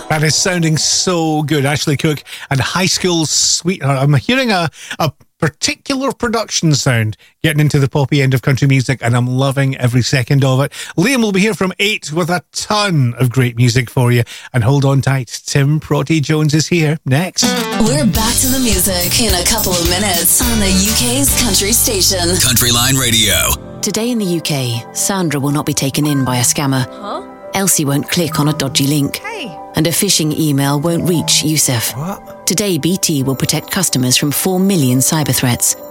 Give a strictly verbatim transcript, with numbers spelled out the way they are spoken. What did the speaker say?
That is sounding so good. Ashley Cooke and High School Sweetheart. I'm hearing a, a particular production sound getting into the poppy end of country music, and I'm loving every second of it. Liam will be here from eight with a ton of great music for you. And hold on tight, Tim Protty Jones is here next. We're back to the music in a couple of minutes on the U K's country station. Country Line Radio. Today in the U K, Sandra will not be taken in by a scammer. Huh? Elsie won't click on a dodgy link. Hey. And a phishing email won't reach Yusuf. What? Today, B T will protect customers from four million cyber threats.